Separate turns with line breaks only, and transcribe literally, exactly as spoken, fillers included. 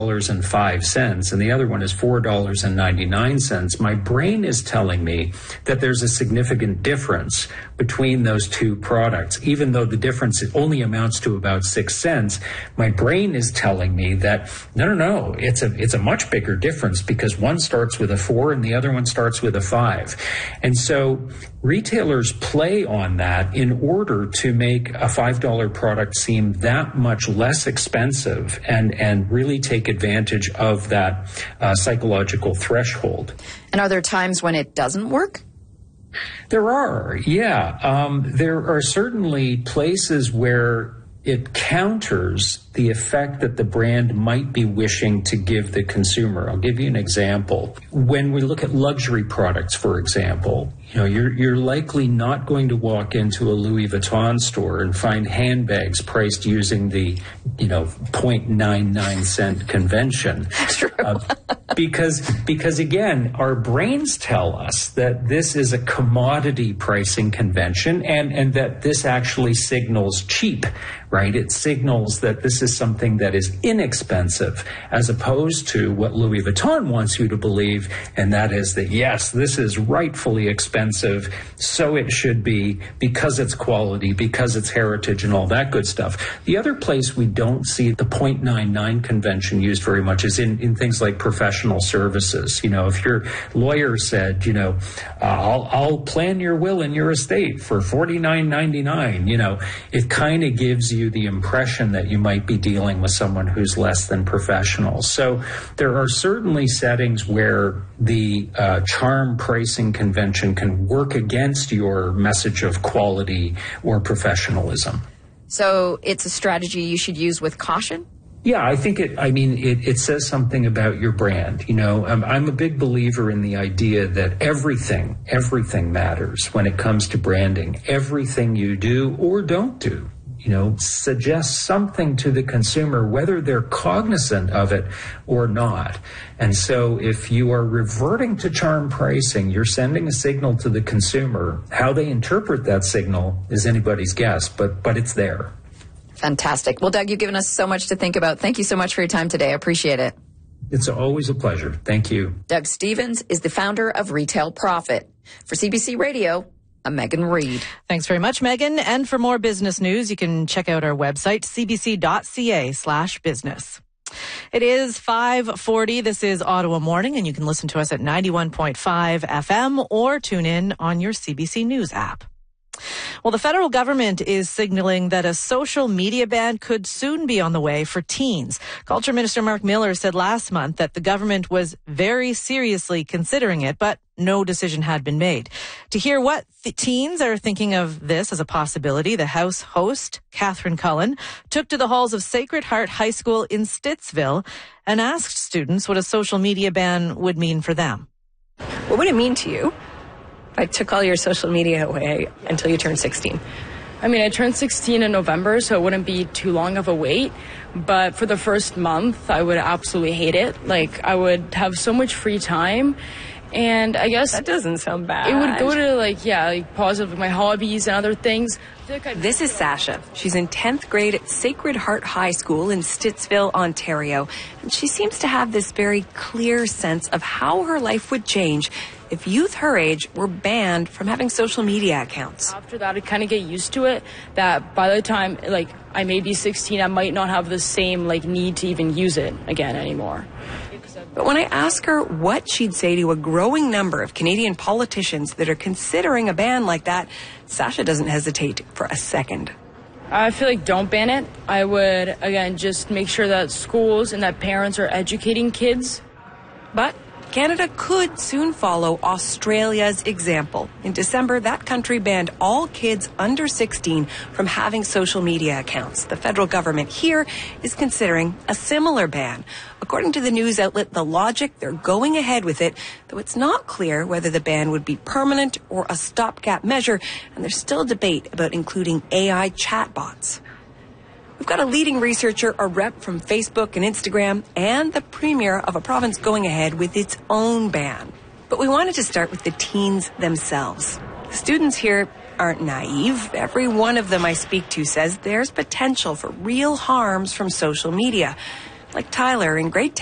dollars and five cents and the other one is four dollars and ninety-nine cents, my brain is telling me that there's a significant difference between those two products. Even though the difference only amounts to about six cents, my brain is telling me that no, no, no, it's a it's a much bigger difference because one starts with a four and the other one starts with a five. And so retailers play on that in order to make a five dollar product seem that much less expensive and, and really take advantage of that uh, psychological threshold.
And are there times when it doesn't work?
There are, yeah. Um, there are certainly places where it counters the effect that the brand might be wishing to give the consumer. I'll give you an example. When we look at luxury products, for example, you know, you're you're likely not going to walk into a Louis Vuitton store and find handbags priced using the, you know, zero point nine nine cent convention.
True.
Uh, because because again, our brains tell us that this is a commodity pricing convention and and that this actually signals cheap, right? It signals that this is something that is inexpensive, as opposed to what Louis Vuitton wants you to believe, and that is that, yes, this is rightfully expensive, so it should be, because it's quality, because it's heritage, and all that good stuff. The other place we don't see the zero point nine nine convention used very much is in, in things like professional services. You know, if your lawyer said, you know, uh, I'll, I'll plan your will in your estate for forty-nine ninety-nine, you know, it kind of gives you the impression that you might be dealing with someone who's less than professional. So there are certainly settings where the uh, charm pricing convention can work against your message of quality or professionalism.
So it's a strategy you should use with caution?
Yeah, I think it, I mean, it, it says something about your brand. You know, I'm, I'm a big believer in the idea that everything, everything matters when it comes to branding. Everything you do or don't do, you know, suggests something to the consumer, whether they're cognizant of it or not. And so if you are reverting to charm pricing, you're sending a signal to the consumer. How they interpret that signal is anybody's guess, but but it's there.
Fantastic. Well, Doug, you've given us so much to think about. Thank you so much for your time today. I appreciate it.
It's always a pleasure. Thank you.
Doug Stephens is the founder of Retail Profit. For C B C Radio, I'm Megan Reid.
Thanks very much, Megan. And for more business news, you can check out our website, cbc.ca slash business. It is five forty. This is Ottawa Morning, and you can listen to us at ninety-one point five F M or tune in on your C B C News app. Well, the federal government is signaling that a social media ban could soon be on the way for teens. Culture Minister Mark Miller said last month that the government was very seriously considering it, but no decision had been made. To hear what the teens are thinking of this as a possibility, the House host, Catherine Cullen, took to the halls of Sacred Heart High School in Stittsville and asked students what a social media ban would mean for them.
What would it mean to you if I took all your social media away until you turned sixteen?
I mean, I turned sixteen in November, so it wouldn't be too long of a wait. But for the first month, I would absolutely hate it. Like, I would have so much free time. And I guess
that doesn't sound bad.
It would go to, like, yeah, like positive, my hobbies and other things.
This is Sasha. She's in tenth grade at Sacred Heart High School in Stittsville, Ontario. And she seems to have this very clear sense of how her life would change if youth her age were banned from having social media accounts.
After that, I kind of get used to it, that by the time, like, I may be sixteen, I might not have the same, like, need to even use it again anymore.
But when I ask her what she'd say to a growing number of Canadian politicians that are considering a ban like that, Sasha doesn't hesitate for a second.
I feel like don't ban it. I would, again, just make sure that schools and that parents are educating kids.
But Canada could soon follow Australia's example. In December, that country banned all kids under sixteen from having social media accounts. The federal government here is considering a similar ban. According to the news outlet The Logic, they're going ahead with it, though it's not clear whether the ban would be permanent or a stopgap measure, and there's still debate about including A I chatbots. We've got a leading researcher, a rep from Facebook and Instagram, and the premier of a province going ahead with its own ban. But we wanted to start with the teens themselves. The students here aren't naive. Every one of them I speak to says there's potential for real harms from social media. like Tyler in grade